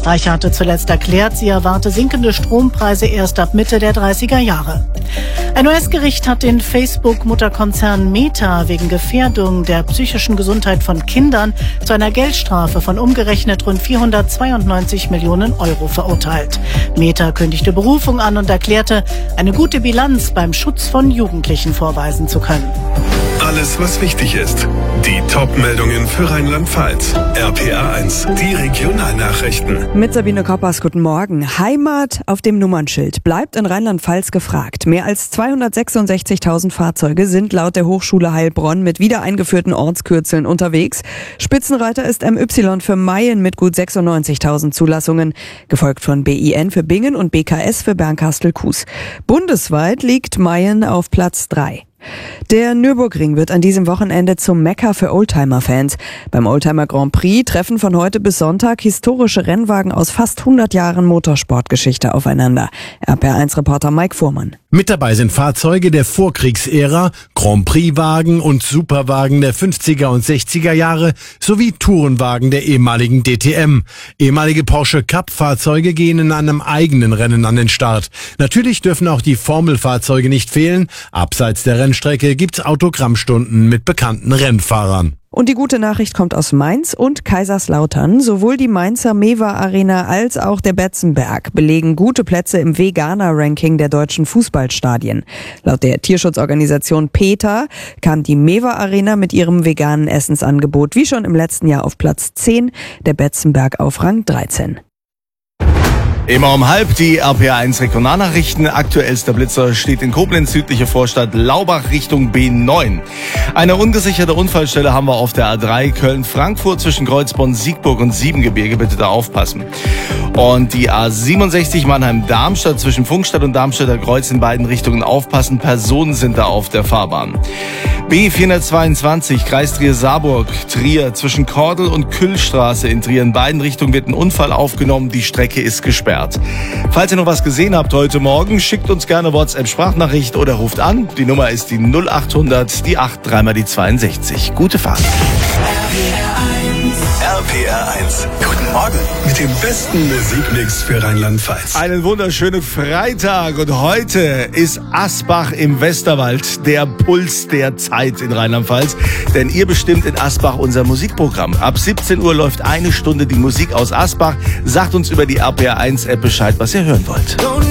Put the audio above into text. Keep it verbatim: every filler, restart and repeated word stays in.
Reiche hatte zuletzt erklärt, sie erwarte sinkende Strompreise erst ab Mitte der dreißiger Jahre. Ein U S-Gericht hat den Facebook-Mutterkonzern Meta wegen Gefährdung der psychischen Gesundheit von Kindern zu einer Geldstrafe von umgerechnet rund vierhundertzweiundneunzig Millionen Euro verurteilt. Meta kündigte Berufung an und erklärte, eine gute Bilanz beim Schutz von Jugendlichen vorweisen zu können. Alles, was wichtig ist. Die Top-Meldungen für Rheinland-Pfalz. R P R eins, die Regionalnachrichten. Mit Sabine Koppers, guten Morgen. Heimat auf dem Nummernschild bleibt in Rheinland-Pfalz gefragt. Mehr als zweihundertsechsundsechzigtausend Fahrzeuge sind laut der Hochschule Heilbronn mit wieder eingeführten Ortskürzeln unterwegs. Spitzenreiter ist M Y für Mayen mit gut sechsundneunzigtausend Zulassungen, gefolgt von B I N für Bingen und B K S für Bernkastel-Kues. Bundesweit liegt Mayen auf Platz drei. Der Nürburgring wird an diesem Wochenende zum Mekka für Oldtimer-Fans. Beim Oldtimer Grand Prix treffen von heute bis Sonntag historische Rennwagen aus fast hundert Jahren Motorsportgeschichte aufeinander. R P R eins Reporter Mike Fuhrmann. Mit dabei sind Fahrzeuge der Vorkriegsära, Grand Prix-Wagen und Superwagen der fünfziger und sechziger Jahre sowie Tourenwagen der ehemaligen D T M. Ehemalige Porsche Cup-Fahrzeuge gehen in einem eigenen Rennen an den Start. Natürlich dürfen auch die Formelfahrzeuge nicht fehlen. Abseits der Rennstrecke gibt's Autogrammstunden mit bekannten Rennfahrern. Und die gute Nachricht kommt aus Mainz und Kaiserslautern. Sowohl die Mainzer Mewa Arena als auch der Betzenberg belegen gute Plätze im Veganer-Ranking der deutschen Fußballstadien. Laut der Tierschutzorganisation PETA kam die Mewa Arena mit ihrem veganen Essensangebot wie schon im letzten Jahr auf Platz zehn, der Betzenberg auf Rang dreizehn. Immer um halb die R P R eins Regionalnachrichten. Aktuellster Blitzer steht in Koblenz, südliche Vorstadt Laubach Richtung B neun. Eine ungesicherte Unfallstelle haben wir auf der A drei Köln-Frankfurt zwischen Kreuzborn, Siegburg und Siebengebirge. Bitte da aufpassen. Und die A siebenundsechzig Mannheim-Darmstadt zwischen Funkstadt und Darmstädter Kreuz in beiden Richtungen aufpassen. Personen sind da auf der Fahrbahn. B vierhundertzweiundzwanzig Kreis Trier-Saarburg, Trier zwischen Kordel und Kühlstraße in Trier. In beiden Richtungen wird ein Unfall aufgenommen. Die Strecke ist gesperrt. Falls ihr noch was gesehen habt heute Morgen, schickt uns gerne WhatsApp-Sprachnachricht oder ruft an. Die Nummer ist die null achthundert, die acht, dreimal die zweiundsechzig. Gute Fahrt. R P R eins. Guten Morgen mit dem besten Musikmix für Rheinland-Pfalz. Einen wunderschönen Freitag und heute ist Asbach im Westerwald der Puls der Zeit in Rheinland-Pfalz. Denn ihr bestimmt in Asbach unser Musikprogramm. Ab siebzehn Uhr läuft eine Stunde die Musik aus Asbach. Sagt uns über die R P R eins App Bescheid, was ihr hören wollt.